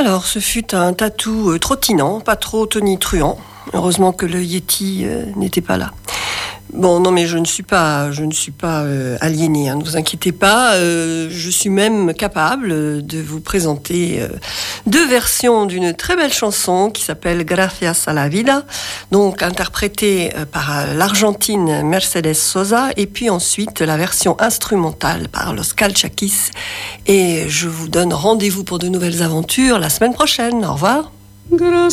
Alors, ce fut un tatou trottinant, pas trop tonitruant. Heureusement que le Yeti n'était pas là. Bon, non, mais je ne suis pas aliénée, hein, ne vous inquiétez pas. Je suis même capable de vous présenter deux versions d'une très belle chanson qui s'appelle Gracias a la vida, donc interprétée par l'Argentine Mercedes Sosa, et puis ensuite la version instrumentale par Los Calchaquis. Et je vous donne rendez-vous pour de nouvelles aventures la semaine prochaine. Au revoir.